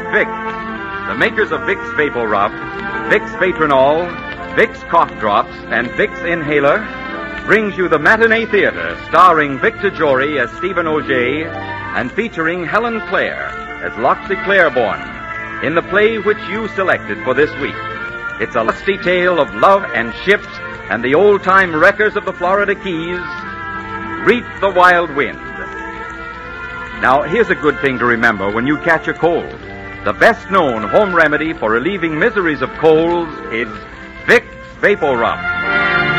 Vicks, the makers of Vicks Vapor Rub, Vicks Vatronol, Vicks Cough Drops, and Vicks Inhaler, brings you the Matinee Theater, starring Victor Jory as Stephen Auger and featuring Helen Clare as Loxley Claiborne in the play which you selected for this week. It's a lusty tale of love and ships and the old-time wreckers of the Florida Keys. Reap the Wild Wind. Now, here's a good thing to remember when you catch a cold. The best-known home remedy for relieving miseries of colds is Vicks Vapor Rub.